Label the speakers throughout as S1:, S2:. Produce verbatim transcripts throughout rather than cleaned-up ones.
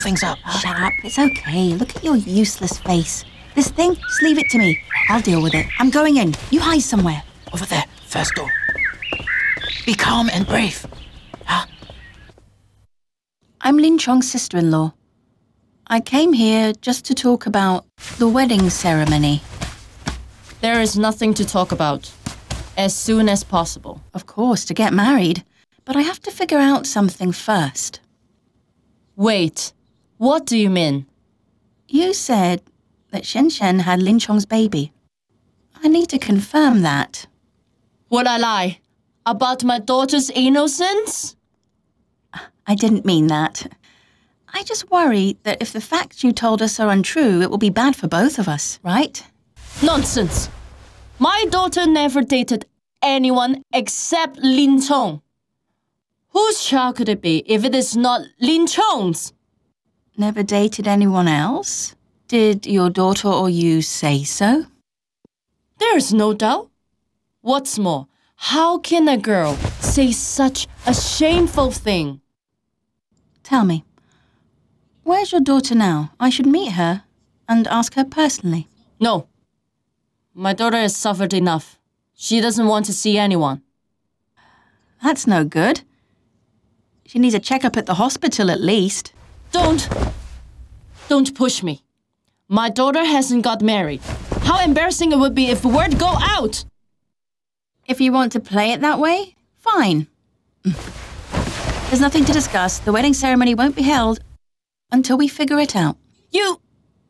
S1: things up.
S2: Shut up. It's okay. Look at your useless face. This thing, just leave it to me. I'll deal with it. I'm going in. You hide somewhere.
S1: Over there, first door. Be calm and brave. Huh?
S2: I'm Lin Chong's sister-in-law. I came here just to talk about the wedding ceremony.
S3: There is nothing to talk about. As soon as possible.
S2: Of course, to get married. But I have to figure out something first.
S3: Wait, what do you mean?
S2: You said that Shen Shen had Lin Chong's baby. I need to confirm that.
S3: Would I lie? About my daughter's innocence?
S2: I didn't mean that. I just worry that if the facts you told us are untrue, it will be bad for both of us, right?
S3: Nonsense! My daughter never dated anyone except Lin Chong. Whose child could it be if it is not Lin Chong's?
S2: Never dated anyone else? Did your daughter or you say so?
S3: There is no doubt. What's more, how can a girl say such a shameful thing?
S2: Tell me, where's your daughter now? I should meet her and ask her personally.
S3: No. My daughter has suffered enough. She doesn't want to see anyone.
S2: That's no good. She needs a checkup at the hospital at least.
S3: Don't. Don't push me. My daughter hasn't got married. How embarrassing it would be if word go out!
S2: If you want to play it that way, fine. There's nothing to discuss. The wedding ceremony won't be held until we figure it out.
S3: You...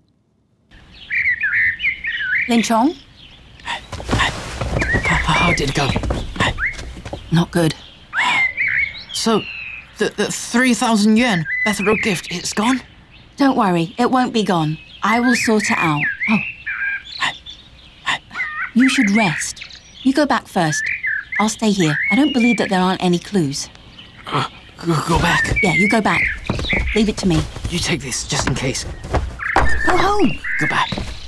S2: Lin Chong?
S1: How did it go?
S2: Not good.
S1: So, the, the three thousand yuan Bethel gift, it's gone?
S2: Don't worry, it won't be gone. I will sort it out. Oh. You should rest. You go back first. I'll stay here. I don't believe that there aren't any clues.
S1: Uh, go, go back.
S2: Yeah, you go back. Leave it to me.
S1: You take this, just in case.
S2: Go home.
S1: Go back.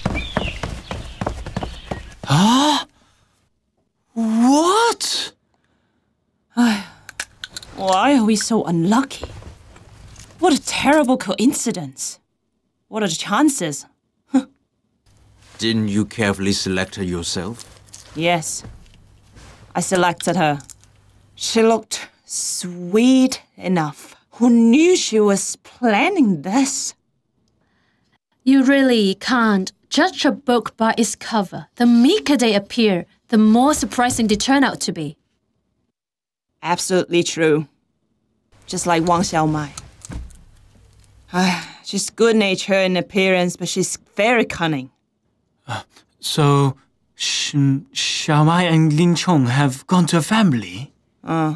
S1: Huh? What?
S4: Why are we so unlucky? What a terrible coincidence. What are the chances?
S5: Didn't you carefully select her yourself?
S4: Yes. I selected her. She looked sweet enough. Who knew she was planning this?
S6: You really can't judge a book by its cover. The meeker they appear, the more surprising they turn out to be.
S4: Absolutely true. Just like Wang Xiaomai. She's good-natured in appearance, but she's very cunning.
S7: Uh, so, Sh Xiaomai and Lin Chong have gone to a family?
S4: Uh,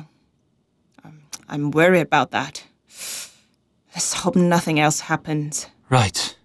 S4: I'm worried about that. Let's hope nothing else happens.
S7: Right.